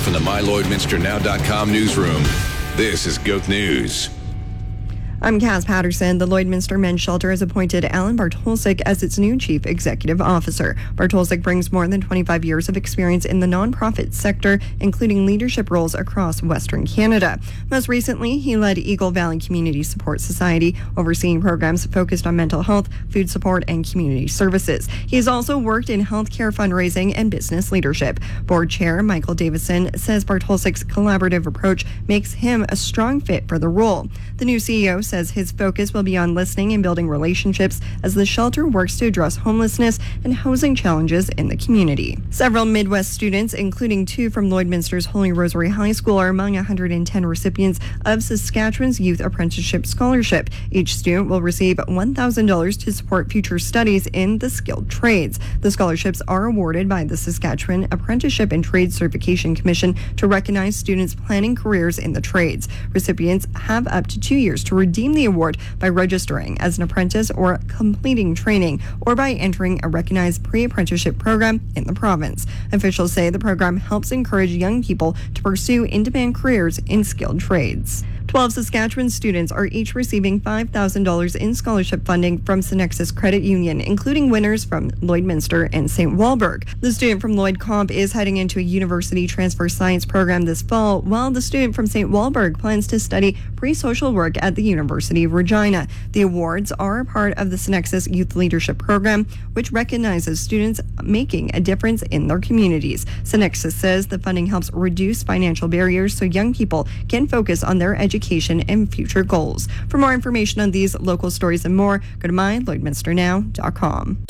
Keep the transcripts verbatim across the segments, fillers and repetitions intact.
Live from the my lloydminster now dot com newsroom, this is Goat News. I'm Cass Patterson. The Lloydminster Men's Shelter has appointed Alan Bartolsik as its new Chief Executive Officer. Bartolsik brings more than twenty-five years of experience in the nonprofit sector, including leadership roles across Western Canada. Most recently, he led Eagle Valley Community Support Society, overseeing programs focused on mental health, food support, and community services. He has also worked in healthcare fundraising and business leadership. Board Chair Michael Davison says Bartolsik's collaborative approach makes him a strong fit for the role. The new C E O says his focus will be on listening and building relationships as the shelter works to address homelessness and housing challenges in the community. Several Midwest students, including two from Lloydminster's Holy Rosary High School, are among one hundred ten recipients of Saskatchewan's Youth Apprenticeship Scholarship. Each student will receive one thousand dollars to support future studies in the skilled trades. The scholarships are awarded by the Saskatchewan Apprenticeship and Trade Certification Commission to recognize students planning careers in the trades. Recipients have up to two years to redeem the award by registering as an apprentice or completing training, or by entering a recognized pre-apprenticeship program in the province. Officials say the program helps encourage young people to pursue in-demand careers in skilled trades. twelve Saskatchewan students are each receiving five thousand dollars in scholarship funding from Synexus Credit Union, including winners from Lloydminster and Saint Walburg. The student from Lloyd Comp is heading into a university transfer science program this fall, while the student from Saint Walburg plans to study pre-social work at the University of Regina. The awards are a part of the Synexus Youth Leadership Program, which recognizes students making a difference in their communities. Synexus says the funding helps reduce financial barriers so young people can focus on their education and future goals. For more information on these local stories and more, go to my lloydminster now dot com.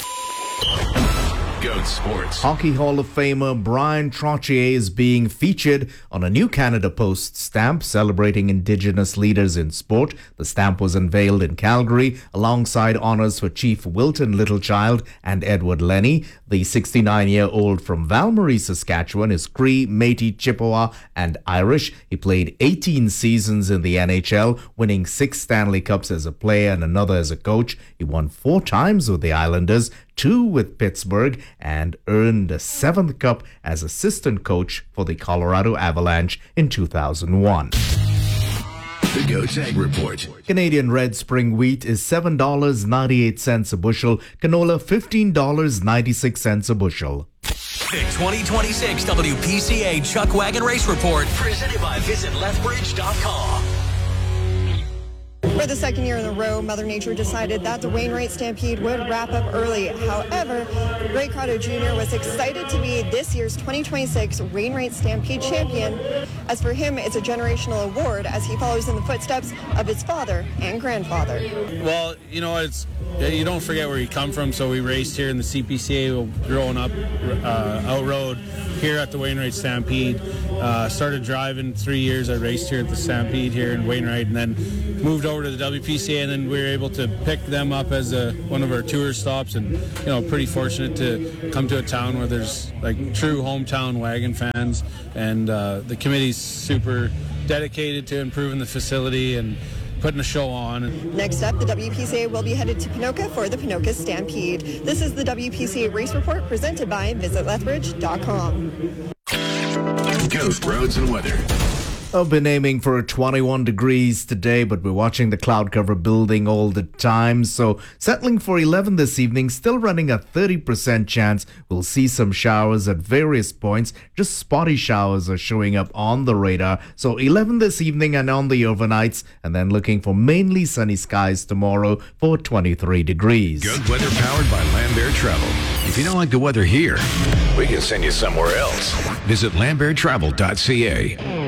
Goat Sports. Hockey Hall of Famer Brian Trottier is being featured on a new Canada Post stamp celebrating Indigenous leaders in sport. The stamp was unveiled in Calgary alongside honours for Chief Wilton Littlechild and Edward Lenny. The sixty-nine-year-old from Valmarie, Saskatchewan is Cree, Métis, Chippewa and Irish. He played eighteen seasons in the N H L, winning six Stanley Cups as a player and another as a coach. He won four times with the Islanders, two with Pittsburgh, and earned a seventh cup as assistant coach for the Colorado Avalanche in two thousand one. The Goat Egg Report. Canadian red spring wheat is seven dollars and ninety-eight cents a bushel. Canola fifteen dollars and ninety-six cents a bushel. The twenty twenty-six W P C A Chuck Wagon Race Report, presented by visit lethbridge dot com. For the second year in a row, Mother Nature decided that the Wainwright Stampede would wrap up early. However, Ray Crotto Junior was excited to be this year's twenty twenty-six Wainwright Stampede champion. As for him, it's a generational award as he follows in the footsteps of his father and grandfather. Well, you know, it's you don't forget where you come from, so we raced here in the C P C A growing up uh, out road here at the Wainwright Stampede. Uh, started driving three years. I raced here at the Stampede here in Wainwright, and then moved over to the W P C A, and then we were able to pick them up as a, one of our tour stops, and you know, pretty fortunate to come to a town where there's like true hometown wagon fans, and uh, the committee's super dedicated to improving the facility and putting a show on. Next up, the W P C A will be headed to Ponoka for the Ponoka Stampede. This is the W P C A Race Report presented by visit lethbridge dot com. Ghost roads and weather. I've been aiming for twenty-one degrees today, but we're watching the cloud cover building all the time. So settling for eleven this evening, still running a thirty percent chance we'll see some showers at various points. Just spotty showers are showing up on the radar. So eleven this evening and on the overnights, and then looking for mainly sunny skies tomorrow for twenty-three degrees. Good weather powered by Lambert Travel. If you don't like the weather here, we can send you somewhere else. Visit lambert travel dot c a.